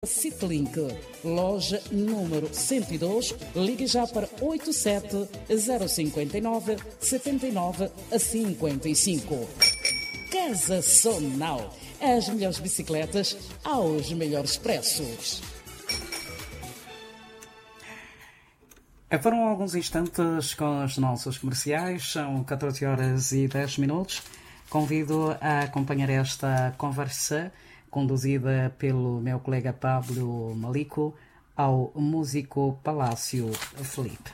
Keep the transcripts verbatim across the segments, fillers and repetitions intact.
Citlink, loja número cento e dois, ligue já para oito sete zero cinco nove sete nove cinco cinco. Casa Sonal, as melhores bicicletas aos melhores preços. Foram alguns instantes com os nossos comerciais, são catorze horas e dez minutos. Convido a acompanhar esta conversa conduzida pelo meu colega Pablo Malico ao músico Palácio Filipe.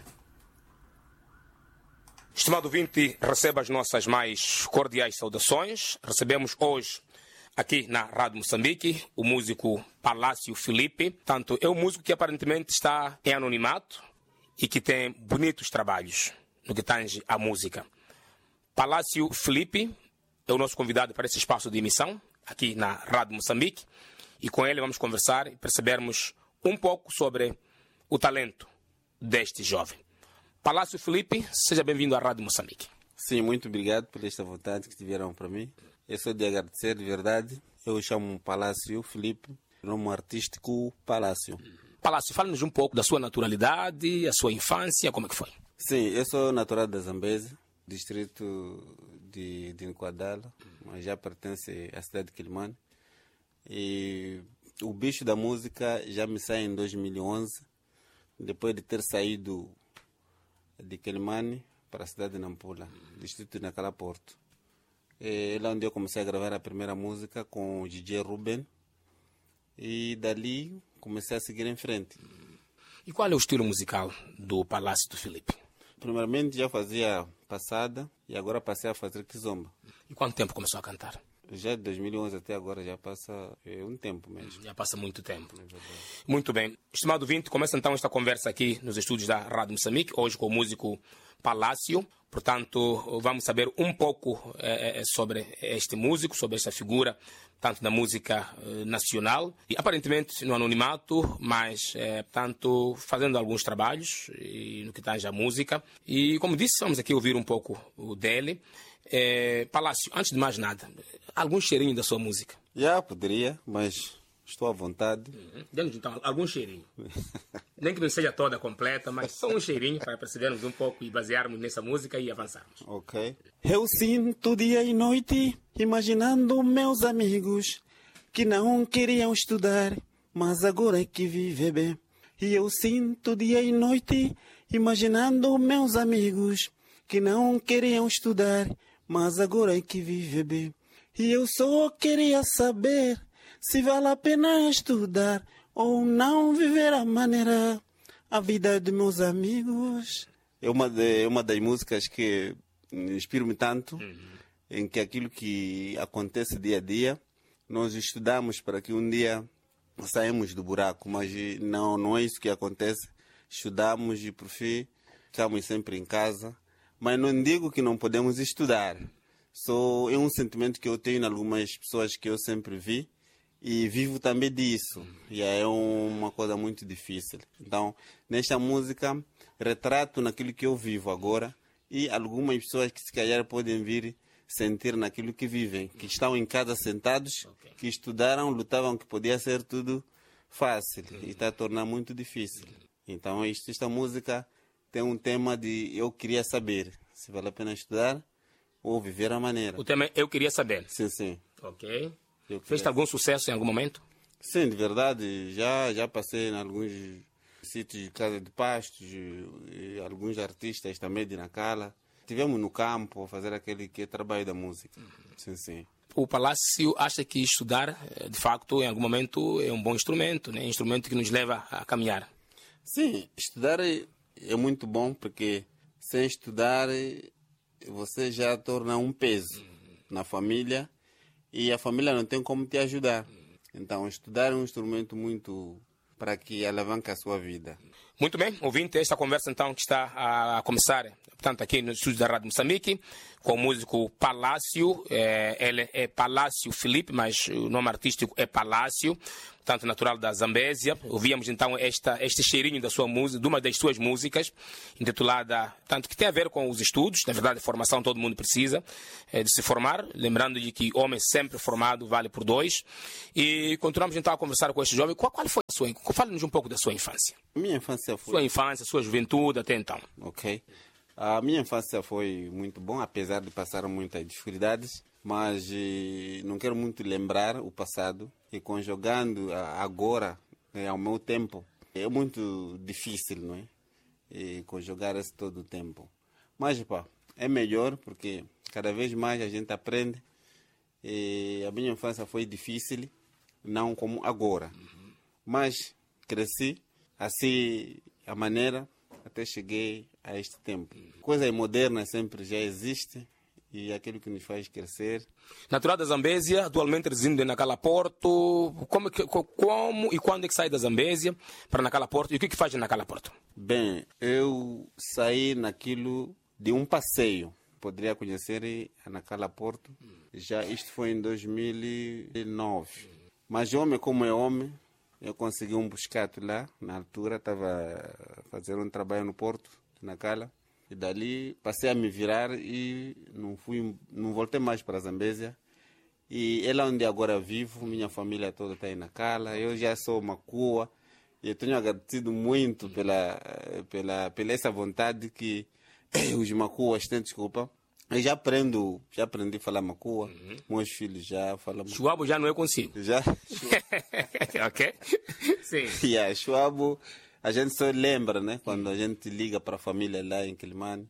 Estimado ouvinte, receba as nossas mais cordiais saudações. Recebemos hoje, aqui na Rádio Moçambique, o músico Palácio Filipe. Tanto é um músico que aparentemente está em anonimato e que tem bonitos trabalhos no que tange à música. Palácio Filipe é o nosso convidado para esse espaço de emissão, aqui na Rádio Moçambique, e com ele vamos conversar e percebermos um pouco sobre o talento deste jovem. Palácio Filipe, seja bem-vindo à Rádio Moçambique. Sim, muito obrigado por esta vontade que tiveram para mim. Eu sou de agradecer, de verdade. Eu chamo Palácio Filipe, nome artístico Palácio. Palácio, fale-nos um pouco da sua naturalidade, a sua infância, como é que foi? Sim, eu sou natural da Zambésia, distrito de, de Nquadala, mas já pertence à cidade de Quelimane. E o bicho da música já me sai em dois mil e onze, depois de ter saído de Quelimane para a cidade de Nampula, distrito de Nacala Porto. É lá onde eu comecei a gravar a primeira música com o D J Ruben, e dali comecei a seguir em frente. E qual é o estilo musical do Palácio do Filipe? Primeiramente já fazia passada e agora passei a fazer kizomba. E quanto tempo começou a cantar? Já de dois mil e onze até agora já passa é, um tempo mesmo. Já passa muito tempo. É muito bem. Estimado ouvinte, começa então esta conversa aqui nos estúdios da Rádio Moçambique, hoje com o músico Palácio. Portanto, vamos saber um pouco é, sobre este músico, sobre esta figura, tanto da música eh, nacional, e aparentemente no anonimato, mas, eh, portanto, fazendo alguns trabalhos e, no que tange à música. E, como disse, vamos aqui ouvir um pouco o dele. Eh, Palácio, antes de mais nada, algum cheirinho da sua música? Já poderia, mas estou à vontade. Uhum. Dê-nos então algum cheirinho. Nem que não seja toda completa, mas só um cheirinho para percebermos um pouco e basearmos nessa música e avançarmos. Ok. Eu sinto dia e noite, imaginando meus amigos que não queriam estudar, mas agora é que vive bem. E eu sinto dia e noite, imaginando meus amigos que não queriam estudar, mas agora é que vive bem. E eu só queria saber se vale a pena estudar ou não viver a maneira, a vida de meus amigos. É uma, de, uma das músicas que inspira-me tanto, uhum. em que aquilo que acontece dia a dia, nós estudamos para que um dia saímos do buraco, mas não, não é isso que acontece. Estudamos e, por fim, estamos sempre em casa. Mas não digo que não podemos estudar. Só é um sentimento que eu tenho em algumas pessoas que eu sempre vi. E vivo também disso. E é uma coisa muito difícil. Então, nesta música, retrato naquilo que eu vivo agora. E algumas pessoas que se calhar podem vir sentir naquilo que vivem. Que estão em casa sentados, okay. que estudaram, lutavam, que podia ser tudo fácil. E está a tornar muito difícil. Então, esta música tem um tema de eu queria saber se vale a pena estudar ou viver a maneira. O tema é eu queria saber? Sim, sim. Ok. Fez algum sucesso em algum momento? Sim, de verdade. Já, já passei em alguns sítios de casa de pastos, e, e alguns artistas também de Nacala. Tivemos no campo a fazer aquele que é trabalho da música. Uhum. Sim, sim. O Palácio acha que estudar, de facto, em algum momento é um bom instrumento, né? Um instrumento que nos leva a caminhar. Sim, estudar é, é muito bom porque sem estudar você já torna um peso uhum. na família. E a família não tem como te ajudar. Então, estudar é um instrumento muito para que alavanque a sua vida. Muito bem, ouvinte, esta conversa então que está a começar, portanto, aqui no estúdio da Rádio Moçambique, com o músico Palácio. É, ele é Palácio Filipe, mas o nome artístico é Palácio, portanto, natural da Zambésia. Ouvíamos então esta, este cheirinho da sua música, de uma das suas músicas, intitulada, tanto que tem a ver com os estudos. Na verdade, formação todo mundo precisa é, de se formar, lembrando de que homem sempre formado vale por dois. E continuamos então a conversar com este jovem. Qual, qual foi Sua, fale-nos um pouco da sua infância. Minha infância foi... Sua infância, sua juventude até então. Ok. A minha infância foi muito bom, apesar de passar muitas dificuldades, mas eh, não quero muito lembrar o passado e conjugando agora, eh, ao meu tempo, é muito difícil, não é? E conjugar esse todo o tempo. Mas, pá, é melhor porque cada vez mais a gente aprende. E a minha infância foi difícil, não como agora. Uhum. Mas cresci, assim, a maneira, até cheguei a este tempo. Uhum. Coisas modernas sempre já existem e aquilo que nos faz crescer. Natural da Zambésia, atualmente residindo em Nacala Porto. Como, como e quando é que sai da Zambésia para Nacala Porto? E o que, que faz em Nacala Porto? Bem, eu saí naquilo de um passeio. Poderia conhecer a Nacala Porto. Já isto foi em dois mil e nove. Mas homem como é homem, eu consegui um buscato lá. Na altura estava a fazer um trabalho no Porto, na Nacala. E dali passei a me virar e não fui, não voltei mais para a Zambésia. E é lá onde agora vivo, minha família toda está em Nacala. Eu já sou macua e eu tenho agradecido muito pela, pela, pela essa vontade que os macuas têm, desculpa. Eu já aprendo, já aprendi a falar macua. Uhum. Meus filhos já falam. Chuabo já não é consigo. Já. Ok. Sim. Yeah, Chuabo, a gente só lembra, né? Quando a gente liga para a família lá em Quilimane.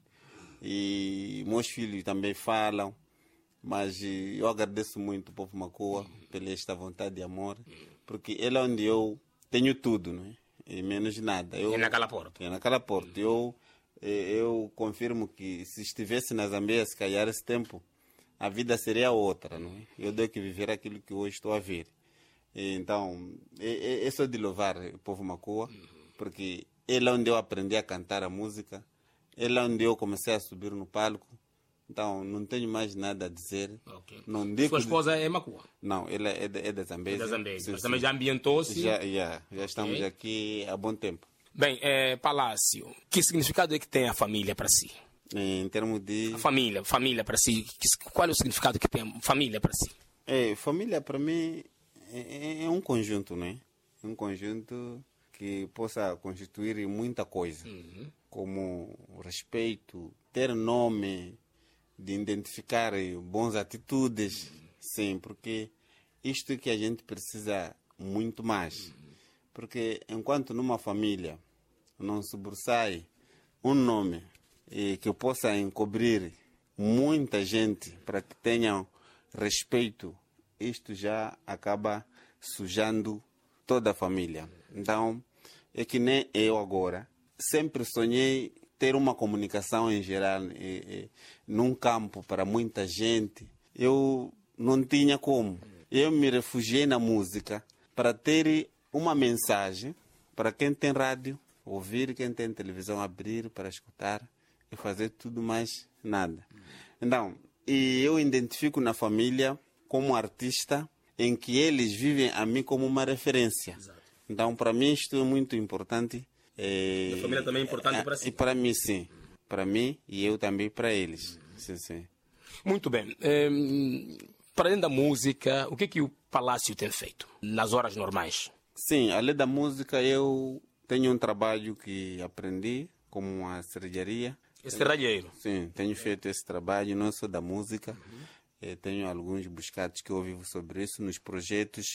E meus filhos também falam. Mas eu agradeço muito o povo macua pela esta vontade de amor. Porque é lá onde eu tenho tudo, né? E menos nada. Eu, é naquela porta. É naquela porta. Eu... Eu confirmo que se estivesse na Zambésia, se calhar esse tempo, a vida seria outra, não é? Eu tenho que viver aquilo que hoje estou a ver. Então, é, é só de louvar o povo macua, porque é lá onde eu aprendi a cantar a música, é lá onde eu comecei a subir no palco. Então, não tenho mais nada a dizer. Okay. Não digo Sua esposa de... é macua? Não, ela é da, é da Zambésia. É da Zambésia, mas sim, também já ambientou-se? Já, já, já estamos okay. aqui há bom tempo. Bem, é, Palácio, que significado é que tem a família para si? Em termos de... A família, família para si. Qual é o significado que tem a família para si? É, família para mim é, é um conjunto, né? Um conjunto que possa constituir muita coisa. Uhum. Como respeito, ter nome, de identificar boas atitudes. Uhum. Sim, porque isto é que a gente precisa muito mais. Uhum. Porque enquanto numa família não sobressai um nome e que possa encobrir muita gente para que tenham respeito, isto já acaba sujando toda a família. Então, é que nem eu agora, sempre sonhei ter uma comunicação em geral, e, e, num campo para muita gente. Eu não tinha como. Eu me refugiei na música para ter uma mensagem para quem tem rádio, ouvir, quem tem televisão, abrir para escutar e fazer tudo mais nada. Então, e eu identifico na família como artista em que eles vivem a mim como uma referência. Exato. Então, para mim, isto é muito importante. É, a família também é importante é, para si? E para mim, sim. Para mim e eu também para eles. Sim, sim. Muito bem. É, para além da música, o que, que o Palácio tem feito nas horas normais? Sim, além da música, eu tenho um trabalho que aprendi, como a serralheria. É serralheiro? Sim, tenho feito esse trabalho, não só da música. Uhum. Tenho alguns buscados que eu vivo sobre isso, nos projetos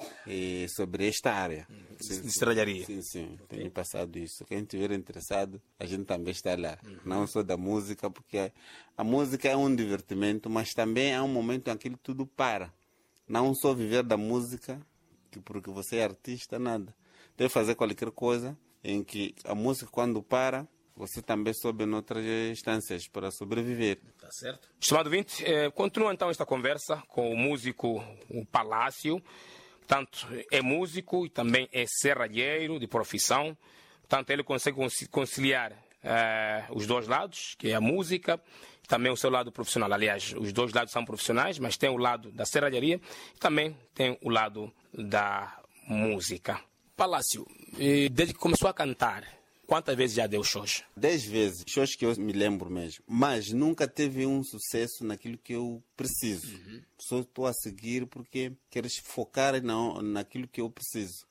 eh, sobre esta área. Uhum. Sim, de serralheria? Sim, sim, okay. Tenho passado isso. Quem estiver interessado, a gente também está lá. Uhum. Não só da música, porque a música é um divertimento, mas também é um momento em que tudo para. Não só viver da música, porque você é artista, nada. Deve fazer qualquer coisa em que a música, quando para, você também sobe em outras instâncias para sobreviver. Tá certo. Estimado ouvinte, eh, continua então esta conversa com o músico o Palácio. Portanto, é músico e também é serralheiro de profissão. Portanto, ele consegue conciliar eh, os dois lados, que é a música e também o seu lado profissional. Aliás, os dois lados são profissionais, mas tem o lado da serralheria e também tem o lado da música. Palácio, desde que começou a cantar, quantas vezes já deu shows? Dez vezes, shows que eu me lembro mesmo. Mas nunca teve um sucesso naquilo que eu preciso. Uhum. Só estou a seguir porque quero focar na, naquilo que eu preciso.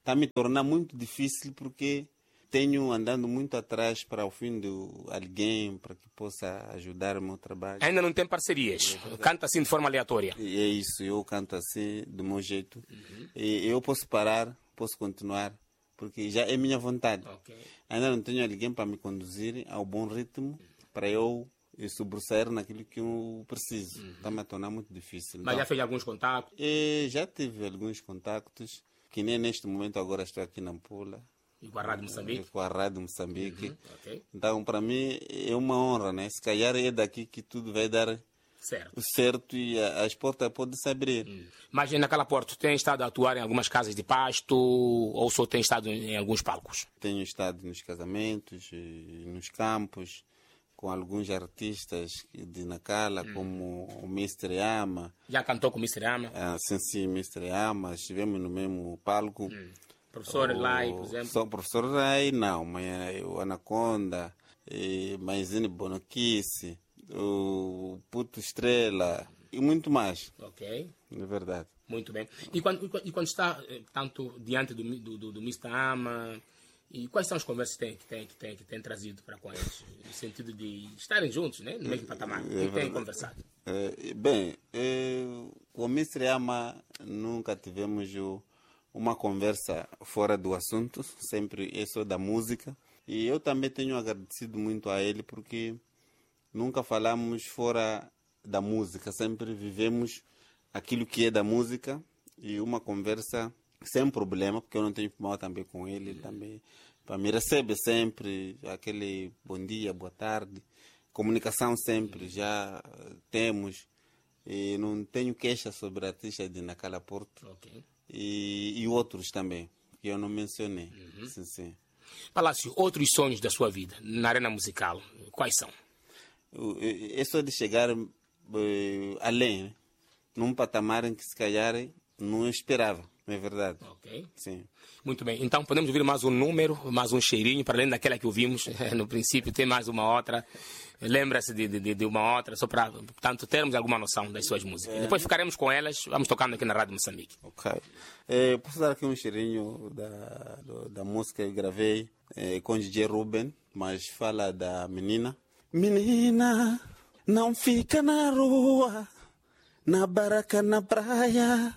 está me tornando muito difícil porque tenho andando muito atrás para o fim de alguém para que possa ajudar o meu trabalho. Ainda não tem parcerias? Canta assim de forma aleatória? E é isso, eu canto assim, do meu jeito. Uhum. E eu posso parar, posso continuar, porque já é minha vontade. Okay. Ainda não tenho alguém para me conduzir ao bom ritmo, para eu sobressair naquilo que eu preciso. Uhum. Está me a tornar muito difícil. Mas então, já fez alguns contatos? E já tive alguns contactos, que nem neste momento agora estou aqui na Nampula. E com a Rádio Moçambique? Com a Rádio Moçambique. Uhum, okay. Então, para mim, é uma honra, né? Se calhar é daqui que tudo vai dar certo, certo e a, as portas podem se abrir. Uhum. Mas naquela porta, tem estado a atuar em algumas casas de pasto ou só tem estado em alguns palcos? Tenho estado nos casamentos, nos campos, com alguns artistas de Nacala, uhum, como o Mestre Ama. Já cantou com o Mestre Ama? Ah, sim, sim, Mestre Ama. Estivemos no mesmo palco. Uhum. Professor Lai, por exemplo? Só professor Lai, não, mas o Anaconda, Maizine Bonoquice, o Puto Estrela e muito mais. Ok. É verdade. Muito bem. E quando, e quando está tanto diante do, do, do, do mister Ama, e quais são as conversas que tem, que tem, que tem, que tem trazido para com eles? No sentido de estarem juntos, né? No mesmo patamar. O que tem conversado? É, bem, é, com o mister Ama nunca tivemos o uma conversa fora do assunto, sempre é só da música. E eu também tenho agradecido muito a ele porque nunca falamos fora da música, sempre vivemos aquilo que é da música e uma conversa sem problema, porque eu não tenho mal também com ele, ele também para me recebe sempre aquele bom dia, boa tarde, comunicação sempre já temos e não tenho queixa sobre artistas de Nacala Porto. Okay. E, e outros também, que eu não mencionei. Uhum. Sim, sim. Palácio, outros sonhos da sua vida na arena musical, quais são? É só de chegar uh, além, né? Num patamar em que se calhar não esperava, não é verdade? Ok. Sim. Muito bem, então podemos ouvir mais um número, mais um cheirinho, para além daquela que ouvimos no princípio, tem mais uma outra. Lembra-se de, de, de uma outra, só para, portanto, termos alguma noção das suas músicas. É. Depois ficaremos com elas, vamos tocando aqui na Rádio Moçambique. Ok. É, posso dar aqui um cheirinho da, do, da música que eu gravei é, com D J Ruben, mas fala da menina. Menina, não fica na rua, na barraca, na praia,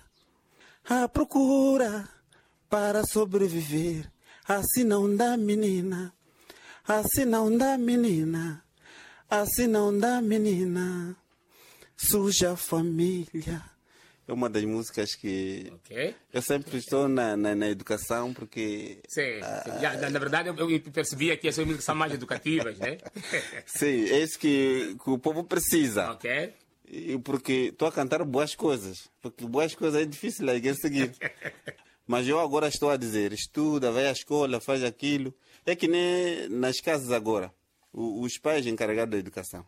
à procura para sobreviver. Assim não dá, menina, assim não dá, menina. Assim não dá, menina, suja a família. É uma das músicas que okay. eu sempre estou na, na, na educação, porque... Sim, ah, já, na verdade eu, eu percebi que essas músicas são mais educativas, né? Sim, é isso que, que o povo precisa. Ok. E porque estou a cantar boas coisas, porque boas coisas é difícil alguém seguir. Mas eu agora estou a dizer, estuda, vai à escola, faz aquilo. É que nem nas casas agora. Os pais encarregados da educação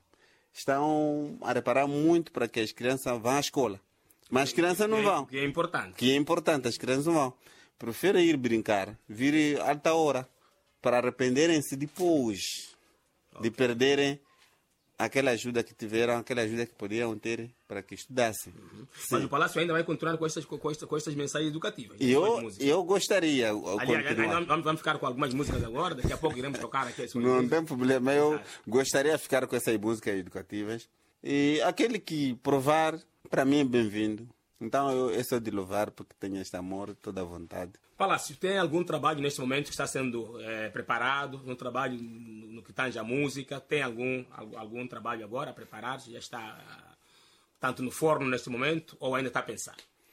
estão a reparar muito para que as crianças vão à escola. Mas as crianças não vão. Que é importante. Que é importante, as crianças não vão. Preferem ir brincar, vir alta hora, para arrependerem-se depois okay. de perderem aquela ajuda que tiveram, aquela ajuda que podiam ter para que estudassem. Uhum. Mas o Palácio ainda vai continuar com estas, com estas, com estas mensagens educativas. E eu, eu gostaria. Aliás, vamos, vamos ficar com algumas músicas agora, daqui a pouco iremos tocar aqui. Não tem problema, eu gostaria de ficar com essas músicas educativas. E aquele que provar, para mim é bem-vindo. Então eu, eu sou de louvar porque tenho este amor, toda a vontade. Palácio, tem algum trabalho neste momento que está sendo é, preparado? Um trabalho no que tange a música? Tem algum, algum trabalho agora a preparar-se? Já está tanto no forno neste momento ou ainda está a pensar?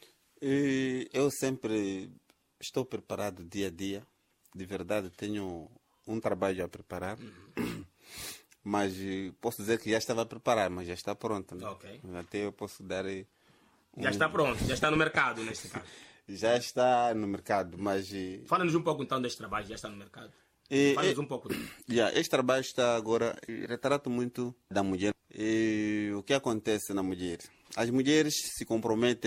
E eu sempre estou preparado dia a dia. De verdade, tenho um trabalho a preparar. Uhum. Mas posso dizer que já estava a preparar, mas já está pronto. Né? Okay. Até eu posso dar... Já está pronto, já está no mercado neste caso. Já está no mercado, mas... Fala-nos um pouco então deste trabalho, já está no mercado. Fala-nos um pouco disso. Yeah, este trabalho está agora... Retrata muito da mulher. E o que acontece na mulher? As mulheres se comprometem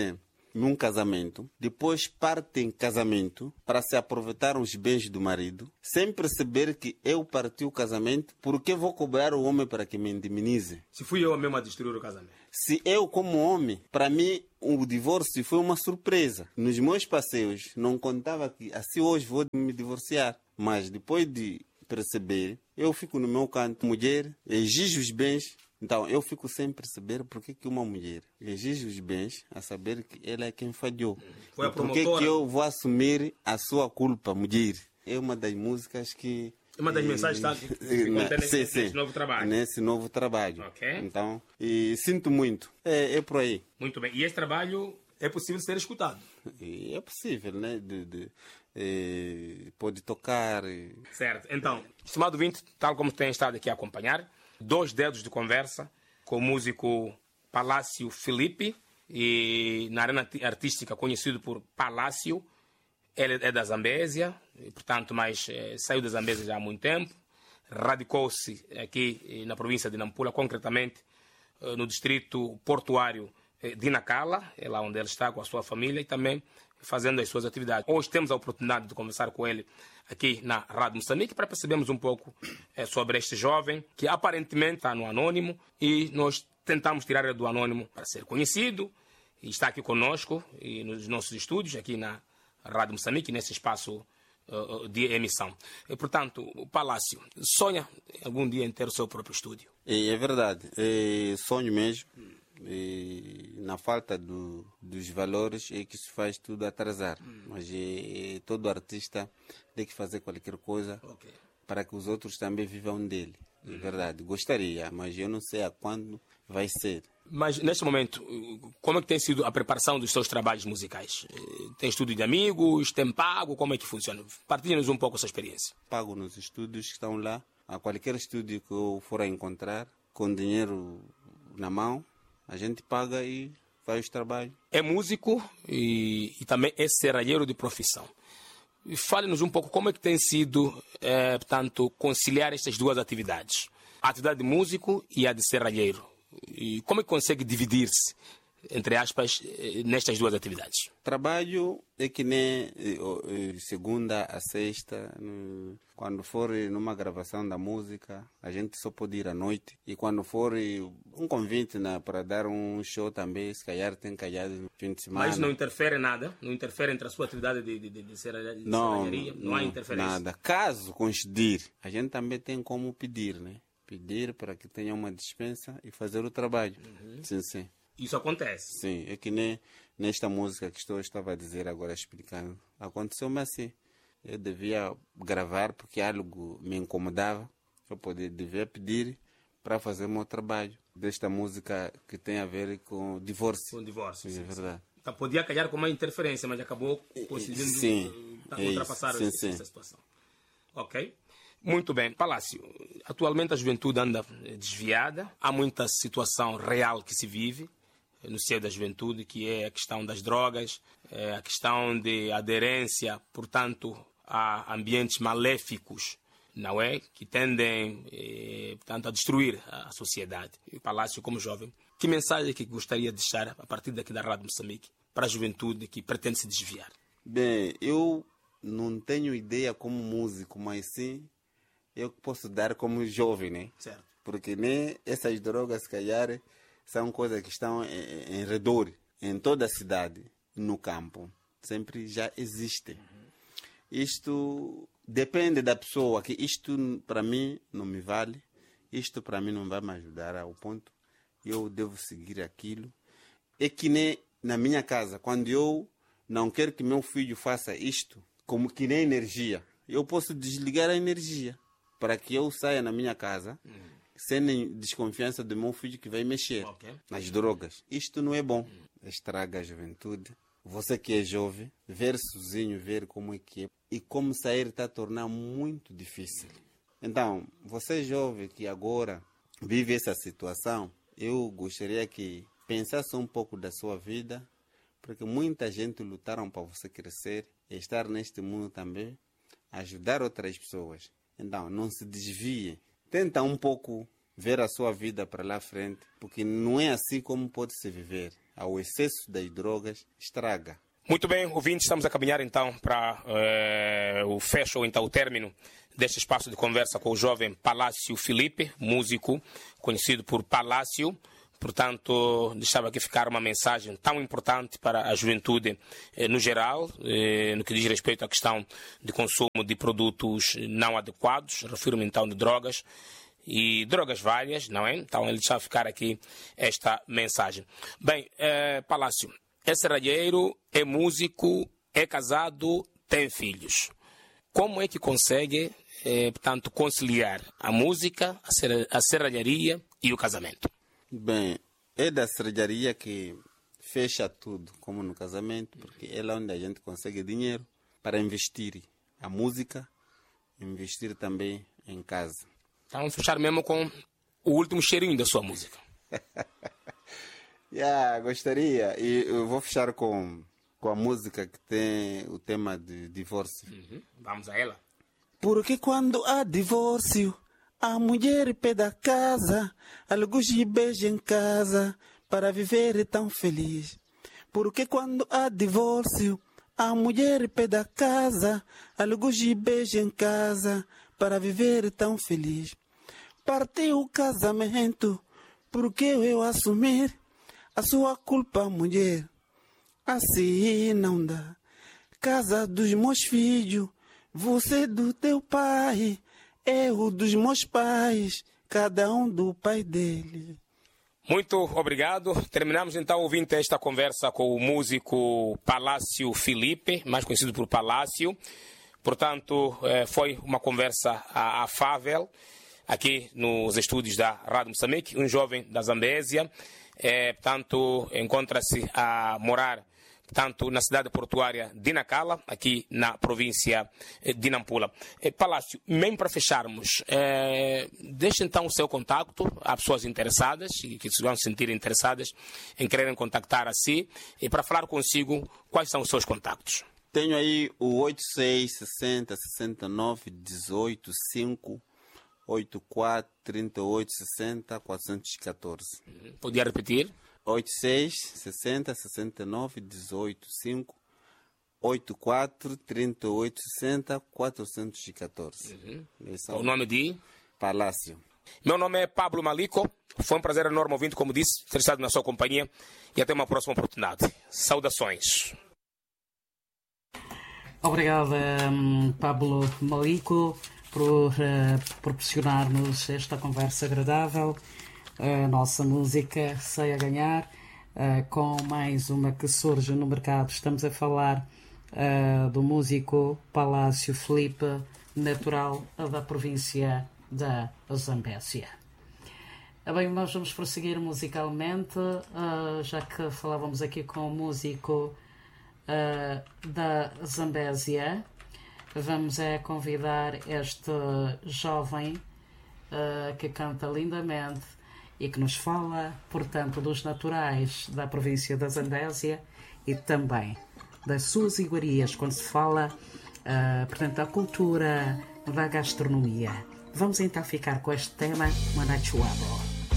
num casamento, depois partem casamento para se aproveitar os bens do marido, sem perceber que eu parti o casamento, porque vou cobrar o homem para que me indemnize? Se fui eu mesmo a destruir o casamento. Se eu, como homem, para mim, o divórcio foi uma surpresa. Nos meus passeios, não contava que assim hoje vou me divorciar. Mas depois de perceber, eu fico no meu canto, mulher, exijo os bens. Então, eu fico sem perceber porque que uma mulher exige os bens a saber que ela é quem falhou. Foi a Por que promotora. que eu vou assumir a sua culpa, mulher? É uma das músicas que... Uma das mensagens tá, que, que contém nesse, sim, sim. nesse novo trabalho. Nesse novo trabalho. Ok. Então, e sinto muito. É, é por aí. Muito bem. E esse trabalho é possível ser escutado? E é possível, né? De, de, eh, pode tocar. eh. Certo. Então, estimado ouvinte, tal como tem estado aqui a acompanhar, dois dedos de conversa com o músico Palácio Filipe, e na arena artística conhecido por Palácio. Ele é da Zambésia, e, portanto, mas eh, saiu da Zambésia já há muito tempo. Radicou-se aqui eh, na província de Nampula, concretamente eh, no distrito portuário eh, de Nacala, é lá onde ele está com a sua família, e também fazendo as suas atividades. Hoje temos a oportunidade de conversar com ele aqui na Rádio Moçambique para percebermos um pouco eh, sobre este jovem que aparentemente está no anônimo, e nós tentamos tirar ele do anônimo para ser conhecido, e está aqui conosco e nos nossos estúdios aqui na Rádio Moçambique, nesse espaço uh, de emissão. E, portanto, o Palácio sonha algum dia em ter o seu próprio estúdio? É, é verdade, é sonho mesmo. E na falta do, dos valores é que se faz tudo atrasar. Hum. Mas é, todo artista tem que fazer qualquer coisa Okay. para que os outros também vivam dele. É verdade, gostaria, mas eu não sei a quando vai ser. Mas, neste momento, como é que tem sido a preparação dos seus trabalhos musicais? Tem estúdio de amigos? Tem pago? Como é que funciona? Partilhe-nos um pouco essa experiência. Pago nos estúdios que estão lá. A qualquer estúdio que eu for a encontrar, com dinheiro na mão, a gente paga e faz o trabalho. É músico e, e também é serralheiro de profissão. Fale-nos um pouco como é que tem sido, é, portanto, conciliar estas duas atividades. A atividade de músico e a de serralheiro. E como é que consegue dividir-se, entre aspas, nestas duas atividades? Trabalho é que nem segunda a sexta, quando for numa gravação da música, a gente só pode ir à noite. E quando for um convite, né, para dar um show também, se calhar tem calhado no fim de semana. Mas não interfere nada? Não interfere entre a sua atividade de, de, de, de serralheria? Não, não, não há interferência? Nada. Caso coincidir, a gente também tem como pedir, né? Pedir para que tenha uma dispensa e fazer o trabalho. Uhum. Sim, sim. Isso acontece? Sim, é que nem nesta música que estou, estava a dizer agora, explicando. Aconteceu-me assim. Eu devia gravar porque algo me incomodava. Eu podia, devia pedir para fazer o meu trabalho. Desta música que tem a ver com divórcio. Com divórcio, sim, é verdade. Sim. Então, podia calhar com uma interferência, mas acabou conseguindo sim, uh, é ultrapassar sim, essa, sim. essa situação. Ok. Muito bem. Palácio, atualmente a juventude anda desviada. Há muita situação real que se vive no seio da juventude, que é a questão das drogas, é a questão de aderência, portanto, a ambientes maléficos, não é? Que tendem, eh, portanto, a destruir a sociedade. E o Palácio, como jovem, que mensagem que gostaria de deixar a partir daqui da Rádio Moçambique para a juventude que pretende se desviar? Bem, eu não tenho ideia como músico, mas sim eu posso dar como jovem, né? Certo. Porque nem essas drogas, se calhar, são coisas que estão em, em redor, em toda a cidade, no campo. Sempre já existe. Uhum. Isto depende da pessoa, que isto para mim não me vale, isto para mim não vai me ajudar ao ponto, eu devo seguir aquilo. É que nem na minha casa, quando eu não quero que meu filho faça isto, como que nem energia, eu posso desligar a energia para que eu saia na minha casa, uhum, sem desconfiança do meu filho que vai mexer okay. nas drogas. Isto não é bom. Uhum. Estraga a juventude. Você que é jovem, ver sozinho, ver como é que é. E como sair está a tornar muito difícil. Então, você jovem que agora vive essa situação, eu gostaria que pensasse um pouco da sua vida, porque muita gente lutaram para você crescer, estar neste mundo também, ajudar outras pessoas. Então, não se desvie. Tenta um pouco ver a sua vida para lá frente, porque não é assim como pode se viver. ao excesso das drogas estraga. Muito bem, ouvintes, estamos a caminhar então para eh, o fecho, ou então o término deste espaço de conversa com o jovem Palácio Filipe, músico conhecido por Palácio. Portanto, deixava aqui ficar uma mensagem tão importante para a juventude eh, no geral, eh, no que diz respeito à questão de consumo de produtos não adequados, refiro-me então de drogas, e drogas várias, não é? Então ele deixava ficar aqui esta mensagem. Bem, eh, Palácio, é serralheiro, é músico, é casado, tem filhos. Como é que consegue, eh, portanto, conciliar a música, a, ser, a serralharia e o casamento? Bem, é da serralharia que fecha tudo, como no casamento, porque é lá onde a gente consegue dinheiro para investir a música, investir também em casa. Então, vamos fechar mesmo com o último cheirinho da sua música. yeah, gostaria. E eu vou fechar com, com a música que tem o tema de divórcio. Uhum. Vamos a ela. Porque quando há divórcio, a mulher pede a casa, alguns beijam em casa, para viver tão feliz. Porque quando há divórcio, a mulher pede a casa, alguns beijam em casa, para viver tão feliz. Partiu o casamento, porque eu assumir a sua culpa, mulher. Assim não dá. Casa dos meus filhos, você do teu pai, eu dos meus pais, cada um do pai dele. Muito obrigado. Terminamos então ouvindo esta conversa com o músico Palácio Filipe, mais conhecido por Palácio. Portanto, foi uma conversa afável aqui nos estúdios da Rádio Moçambique. Um jovem da Zambésia, é, portanto, encontra-se a morar portanto, na cidade portuária de Nacala, aqui na província de Nampula. Palácio, mesmo para fecharmos, é, deixe então o seu contacto a pessoas interessadas e que se vão sentir interessadas em quererem contactar a si, e para falar consigo, quais são os seus contactos? Tenho aí o oito seis, sessenta, sessenta e nove, dezoito, cinco, oitenta e quatro, trinta e oito, sessenta, quatrocentos e catorze. Podia repetir? oito seis, sessenta, sessenta e nove, dezoito, cinco, oitenta e quatro, trinta e oito, sessenta, quatrocentos e catorze. Uhum. O nome de? Palácio. Meu nome é Pablo Malico. Foi um prazer enorme ouvindo, como disse, ter estado na sua companhia, e até uma próxima oportunidade. Saudações. Obrigado, um, Pablo Malico, por uh, proporcionar-nos esta conversa agradável. A nossa música sai a ganhar uh, com mais uma que surge no mercado. Estamos a falar uh, do músico Palácio Filipe, natural da província da Zambésia. Bem, nós vamos prosseguir musicalmente, uh, já que falávamos aqui com o músico Uh, da Zambésia. Vamos é convidar este jovem uh, que canta lindamente e que nos fala, portanto, dos naturais da província da Zambésia e também das suas iguarias, quando se fala, uh, portanto, da cultura, da gastronomia. Vamos então ficar com este tema, Manachuabo.